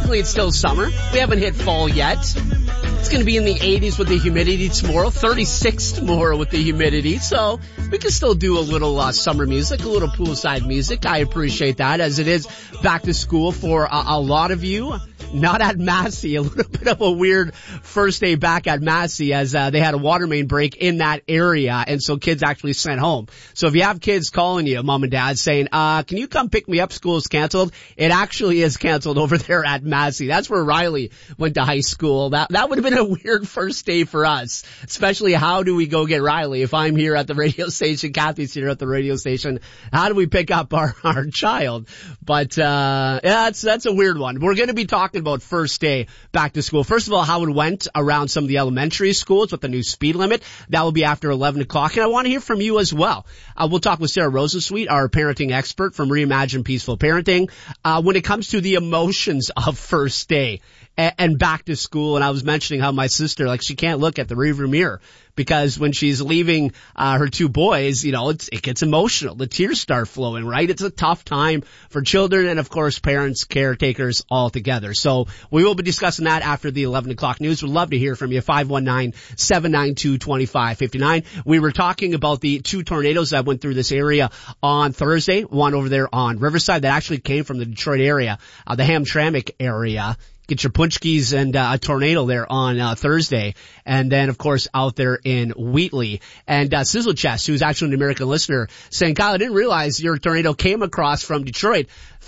technically it's still summer. We haven't hit fall yet. It's going to be in the 80s with the humidity tomorrow, 36 tomorrow with the humidity. So we can still do a little summer music, a little poolside music. I appreciate that, as it is back to school for a lot of you. Not at Massey, a little bit of a weird first day back at Massey, as they had a water main break in that area, and so kids actually sent home. So if you have kids calling you, mom and dad, saying, can you come pick me up, school's canceled, it actually is canceled over there at Massey. That's where Riley went to high school. That would have been a weird first day for us, especially how do we go get Riley? If I'm here at the radio station, Kathy's here at the radio station, how do we pick up our child? But yeah, that's a weird one. We're going to be talking about first day back to school. First of all, how it went around some of the elementary schools with the new speed limit. That will be after 11 o'clock. And I want to hear from you as well. We'll talk with Sarah Rosensweet, our parenting expert from Reimagine Peaceful Parenting, when it comes to the emotions of first day and back to school. And I was mentioning how my sister, she can't look at the rearview mirror because when she's leaving her two boys, it gets emotional. The tears start flowing, right? It's a tough time for children and, of course, parents, caretakers all together. So we will be discussing that after the 11 o'clock news. We'd love to hear from you. 519-792-2559. We were talking about the two tornadoes that went through this area on Thursday, one over there on Riverside that actually came from the Detroit area, the Hamtramck area. Get your punchkis and a tornado there on Thursday. And then, of course, out there in Wheatley. And Sizzle Chest, who's actually an American listener, saying, Kyle, I didn't realize your tornado came across from Detroit.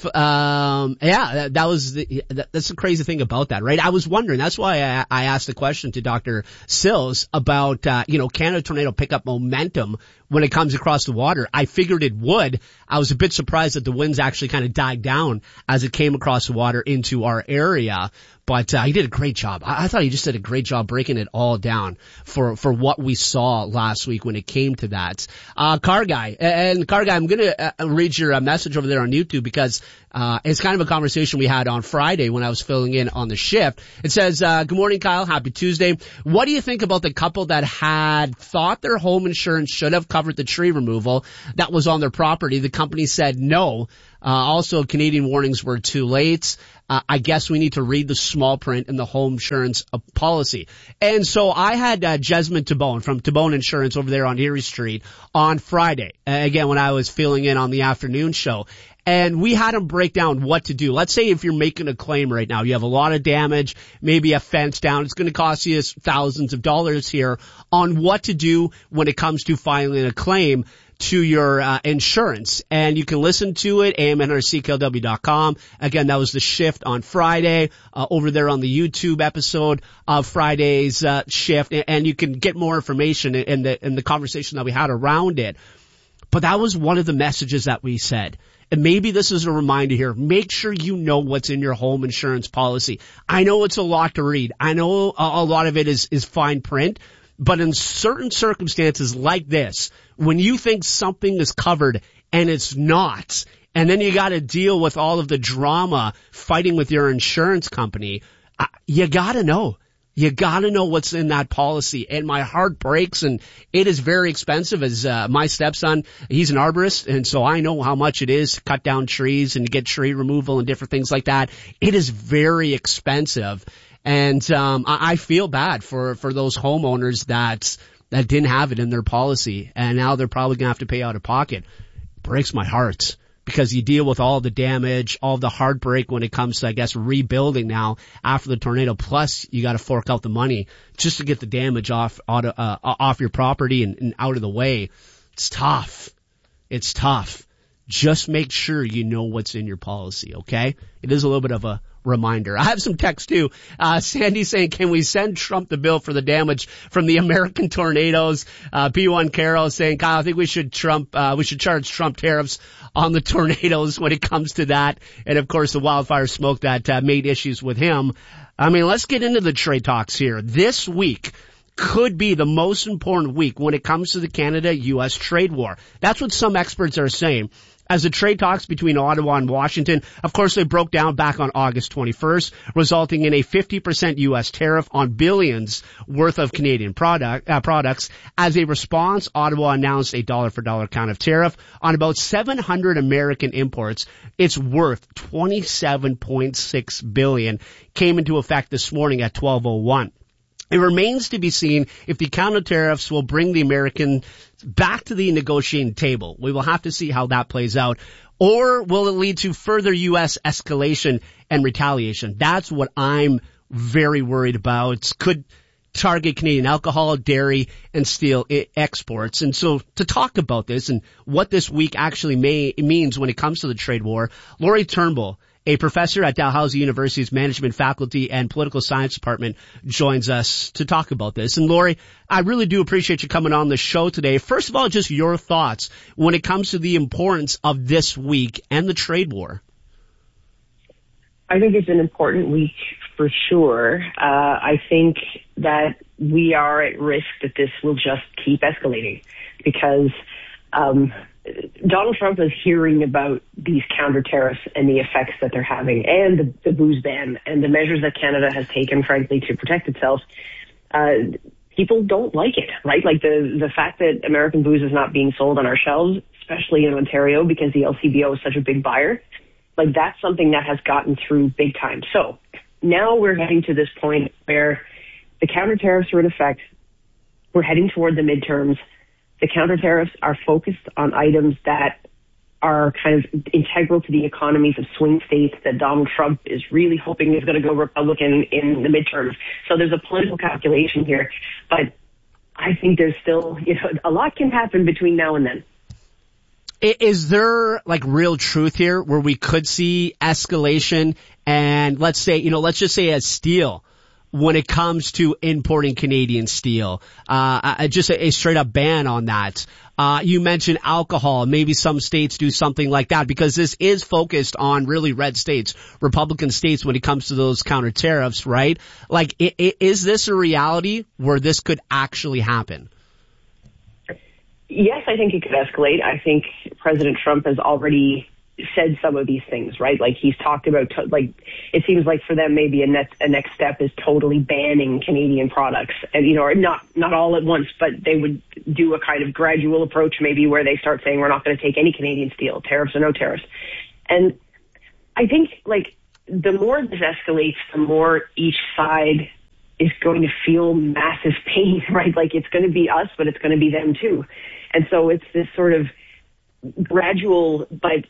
Yeah, that's the crazy thing about that, right? I was wondering, that's why I asked the question to Dr. Sills about, can a tornado pick up momentum when it comes across the water? I figured it would. I was a bit surprised that the winds actually kind of died down as it came across the water into our area. But he did a great job. I thought he just did a great job breaking it all down for what we saw last week when it came to that. Car Guy, I'm going to read your message over there on YouTube because it's kind of a conversation we had on Friday when I was filling in on the shift. It says, good morning, Kyle. Happy Tuesday. What do you think about the couple that had thought their home insurance should have covered the tree removal that was on their property? The company said no. Also, Canadian warnings were too late. I guess we need to read the small print in the home insurance policy. And so I had Jesmond Tabone from Tabone Insurance over there on Erie Street on Friday, again, when I was filling in on the afternoon show. And we had him break down what to do. Let's say if you're making a claim right now, you have a lot of damage, maybe a fence down. It's going to cost you thousands of dollars here on what to do when it comes to filing a claim to your insurance. And you can listen to it, amnrcklw.com. Again, that was the shift on Friday, over there on the YouTube episode of Friday's shift. And you can get more information in the conversation that we had around it. But that was one of the messages that we said. And maybe this is a reminder here. Make sure you know what's in your home insurance policy. I know it's a lot to read. I know a lot of it is fine print. But in certain circumstances like this, when you think something is covered and it's not, and then you got to deal with all of the drama fighting with your insurance company, you got to know. You got to know what's in that policy. And my heart breaks, and it is very expensive. As my stepson, he's an arborist, and so I know how much it is to cut down trees and to get tree removal and different things like that. It is very expensive. And I feel bad for those homeowners that didn't have it in their policy, and now they're probably going to have to pay out of pocket. It breaks my heart because you deal with all the damage, all the heartbreak when it comes to, I guess, rebuilding now after the tornado. Plus, you got to fork out the money just to get the damage off your property and out of the way. It's tough. It's tough. Just make sure you know what's in your policy, okay? It is a little bit of a reminder. I have some text too. Sandy saying, can we send Trump the bill for the damage from the American tornadoes? P1 Carol saying, Kyle, I think we should charge Trump tariffs on the tornadoes when it comes to that. And of course, the wildfire smoke that made issues with him. I mean, let's get into the trade talks here. This week, could be the most important week when it comes to the Canada-U.S. trade war. That's what some experts are saying. As the trade talks between Ottawa and Washington, of course, they broke down back on August 21st, resulting in a 50% U.S. tariff on billions worth of Canadian products. As a response, Ottawa announced a dollar-for-dollar kind of tariff on about 700 American imports. It's worth $27.6 billion. Came into effect this morning at 12:01. It remains to be seen if the counter tariffs will bring the American back to the negotiating table. We will have to see how that plays out. Or will it lead to further U.S. escalation and retaliation? That's what I'm very worried about. Could target Canadian alcohol, dairy, and steel exports. And so to talk about this and what this week actually means when it comes to the trade war, Lori Turnbull, a professor at Dalhousie University's Management Faculty and Political Science Department, joins us to talk about this. And Lori, I really do appreciate you coming on the show today. First of all, just your thoughts when it comes to the importance of this week and the trade war. I think it's an important week for sure. I think that we are at risk that this will just keep escalating because Donald Trump is hearing about these counter tariffs and the effects that they're having and the booze ban and the measures that Canada has taken, frankly, to protect itself. People don't like it, right? Like the fact that American booze is not being sold on our shelves, especially in Ontario because the LCBO is such a big buyer, like that's something that has gotten through big time. So now we're getting to this point where the counter tariffs are in effect. We're heading toward the midterms. The counter tariffs are focused on items that are kind of integral to the economies of swing states that Donald Trump is really hoping is going to go Republican in the midterms. So there's a political calculation here, but I think there's still, a lot can happen between now and then. Is there like real truth here where we could see escalation and let's just say as steel, when it comes to importing Canadian steel, just a straight up ban on that. You mentioned alcohol. Maybe some states do something like that because this is focused on really red states, Republican states when it comes to those counter tariffs, right? Like, is this a reality where this could actually happen? Yes, I think it could escalate. I think President Trump has already said some of these things, right? Like he's talked about, it seems like for them maybe a next step is totally banning Canadian products, and or not all at once, but they would do a kind of gradual approach, maybe where they start saying we're not going to take any Canadian steel, tariffs or no tariffs. And I think the more this escalates, the more each side is going to feel massive pain, right? Like it's going to be us, but it's going to be them too. And so it's this sort of gradual but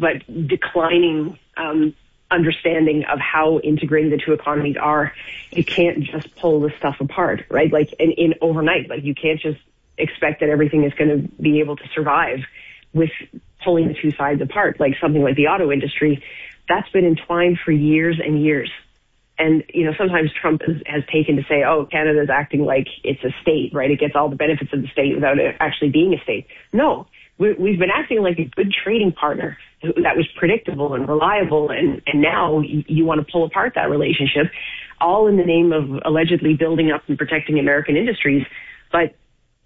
declining understanding of how integrated the two economies are. You can't just pull this stuff apart, right? Like in overnight, like you can't just expect that everything is going to be able to survive with pulling the two sides apart. Like something like the auto industry, that's been entwined for years and years. And, sometimes Trump has taken to say, oh, Canada's acting like it's a state, right? It gets all the benefits of the state without it actually being a state. No. We've been acting like a good trading partner that was predictable and reliable, and now you want to pull apart that relationship, all in the name of allegedly building up and protecting American industries, but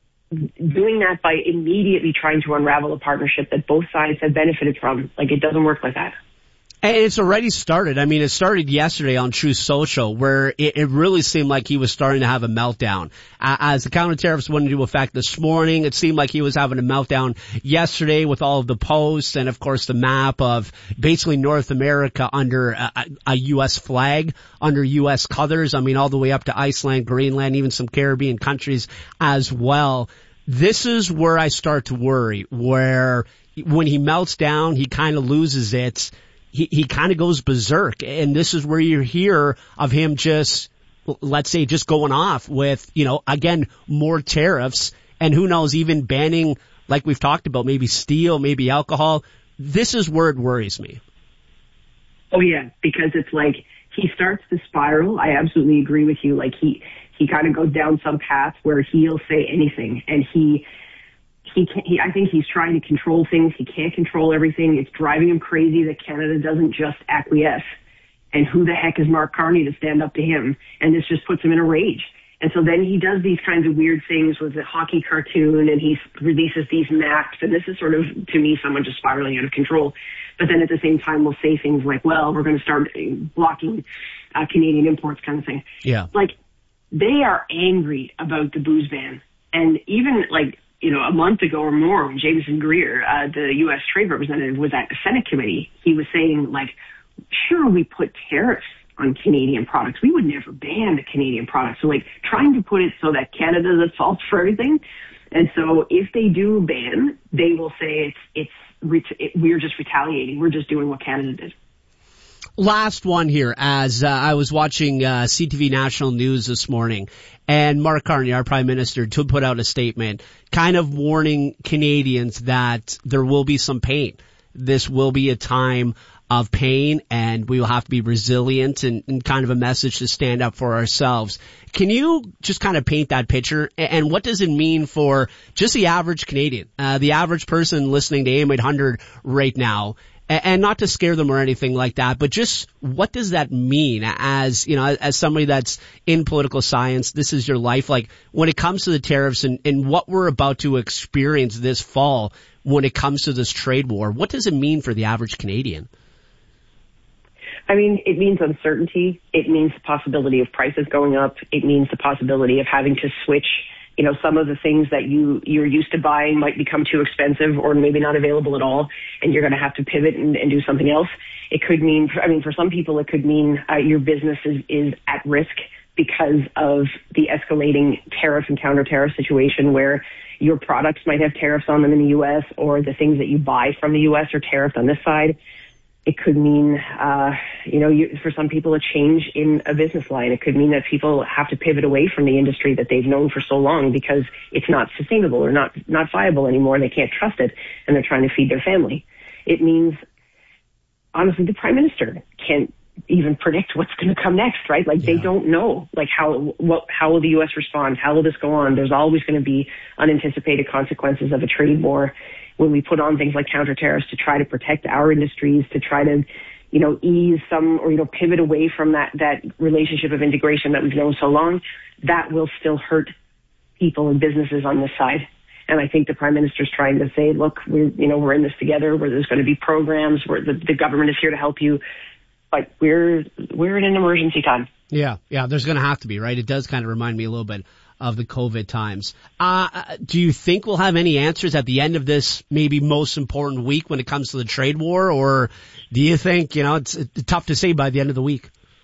doing that by immediately trying to unravel a partnership that both sides have benefited from. Like, it doesn't work like that. And it's already started. I mean, it started yesterday on Truth Social, where it really seemed like he was starting to have a meltdown. As the counter tariffs went into effect this morning, it seemed like he was having a meltdown yesterday with all of the posts and, of course, the map of basically North America under a U.S. flag, under U.S. colors. I mean, all the way up to Iceland, Greenland, even some Caribbean countries as well. This is where I start to worry, where when he melts down, he kind of loses it. He kind of goes berserk, and this is where you hear of him just, let's say, just going off with, again, more tariffs, and who knows, even banning, like we've talked about, maybe steel, maybe alcohol. This is where it worries me. Oh yeah, because it's like he starts to spiral. I absolutely agree with you. Like he kind of goes down some path where he'll say anything, and I think he's trying to control things. He can't control everything. It's driving him crazy that Canada doesn't just acquiesce. And who the heck is Mark Carney to stand up to him? And this just puts him in a rage. And so then he does these kinds of weird things with a hockey cartoon, and he releases these maps, and this is sort of, to me, someone just spiraling out of control. But then at the same time, we'll say things like, well, we're going to start blocking Canadian imports kind of thing. Yeah. Like, they are angry about the booze ban. And even, like, you know, a month ago or more, when Jameson Greer, the U.S. Trade Representative, was at the Senate committee, he was saying, like, sure, we put tariffs on Canadian products. We would never ban the Canadian products. So, like, trying to put it so that Canada is at fault for everything. And so if they do ban, they will say we're just retaliating. We're just doing what Canada did. Last one here, as I was watching CTV National News this morning, and Mark Carney, our Prime Minister, to put out a statement kind of warning Canadians that there will be some pain. This will be a time of pain, and we will have to be resilient, and kind of a message to stand up for ourselves. Can you just kind of paint that picture? And what does it mean for just the average Canadian, the average person listening to AM 800 right now? And not to scare them or anything like that, but just what does that mean as, you know, as somebody that's in political science? This is your life. Like, when it comes to the tariffs and what we're about to experience this fall when it comes to this trade war, what does it mean for the average Canadian? I mean, it means uncertainty. It means the possibility of prices going up. It means the possibility of having to switch. You know, some of the things that you're used to buying might become too expensive or maybe not available at all, and you're going to have to pivot and do something else. It could mean, I mean, for some people, it could mean your business is at risk because of the escalating tariff and counter-tariff situation where your products might have tariffs on them in the U.S. or the things that you buy from the U.S. are tariffed on this side. It could mean, for some people, a change in a business line. It could mean that people have to pivot away from the industry that they've known for so long because it's not sustainable or not viable anymore. They can't trust it, and they're trying to feed their family. It means, honestly, the Prime Minister can't even predict what's going to come next, right? Like, They don't know, like, how will the U.S. respond? How will this go on? There's always going to be unanticipated consequences of a trade war when we put on things like counter tariffs to try to protect our industries, to try to, ease some or, pivot away from that relationship of integration that we've known so long. That will still hurt people and businesses on this side. And I think the Prime Minister's trying to say, look, we're in this together, where there's going to be programs where the government is here to help you. But we're in an emergency time. Yeah, there's going to have to be, right? It does kind of remind me a little bit of the COVID times. Do you think we'll have any answers at the end of this maybe most important week when it comes to the trade war? Or do you think, it's tough to say by the end of the week?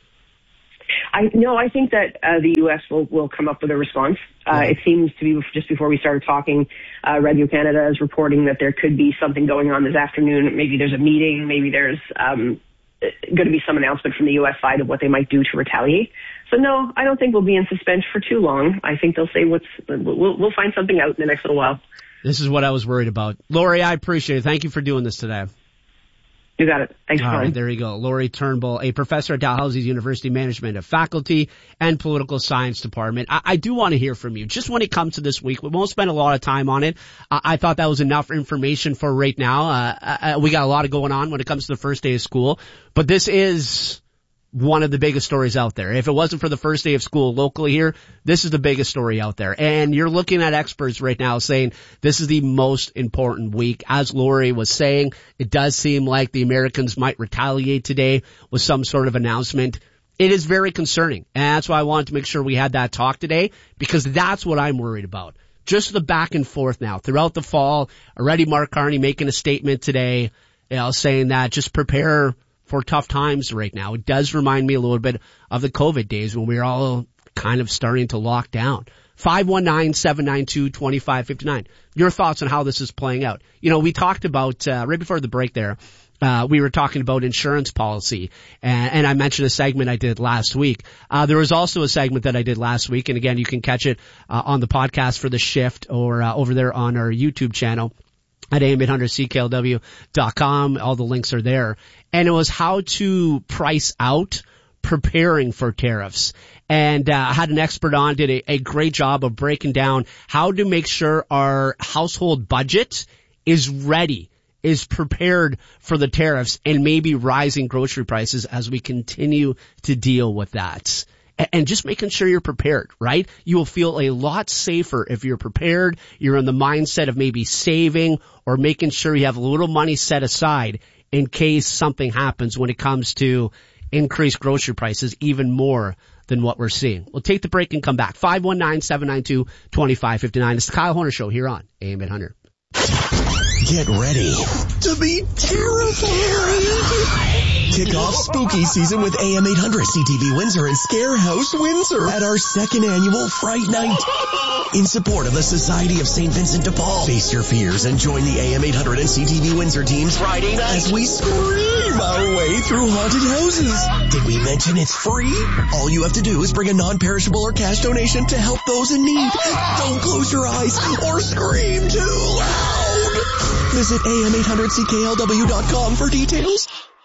I think that the U.S. will come up with a response. It seems to be, just before we started talking, Radio Canada is reporting that there could be something going on this afternoon. Maybe there's a meeting. Maybe there's going to be some announcement from the U.S. side of what they might do to retaliate. So no, I don't think we'll be in suspense for too long. I think they'll say we'll find something out in the next little while. This is what I was worried about. Lori, I appreciate it. Thank you for doing this today. You got it. Thanks for calling. All right, there you go. Lori Turnbull, a professor at Dalhousie University Management of Faculty and Political Science Department. I do want to hear from you. Just when it comes to this week, we won't spend a lot of time on it. I thought that was enough information for right now. We got a lot going on when it comes to the first day of school, but this is one of the biggest stories out there. If it wasn't for the first day of school locally here, this is the biggest story out there. And you're looking at experts right now saying this is the most important week. As Lori was saying, it does seem like the Americans might retaliate today with some sort of announcement. It is very concerning. And that's why I wanted to make sure we had that talk today, because that's what I'm worried about. Just the back and forth now throughout the fall. Already Mark Carney making a statement today, saying that just prepare for tough times right now. It does remind me a little bit of the COVID days when we were all kind of starting to lock down. 519-792-2559. Your thoughts on how this is playing out. We talked about, right before the break there, we were talking about insurance policy, and I mentioned a segment I did last week. There was also a segment that I did last week, and again, you can catch it on the podcast for The Shift or over there on our YouTube channel at am800cklw.com. All the links are there. And it was how to price out preparing for tariffs. And I had an expert on, did a great job of breaking down how to make sure our household budget is ready, is prepared for the tariffs and maybe rising grocery prices as we continue to deal with that. and just making sure you're prepared, right? You will feel a lot safer if you're prepared. You're in the mindset of maybe saving or making sure you have a little money set aside in case something happens when it comes to increased grocery prices even more than what we're seeing. We'll take the break and come back. 519-792-2559. It's the Kyle Horner Show here on AM 800. Get ready to be terrified. Kick off spooky season with AM 800 CTV Windsor and Scare House Windsor at our second annual Fright Night. In support of the Society of St. Vincent de Paul. Face your fears and join the AM 800 and CTV Windsor teams Friday night as we scream our way through haunted houses. Did we mention it's free? All you have to do is bring a non-perishable or cash donation to help those in need. Don't close your eyes or scream too loud. Visit am800cklw.com for details.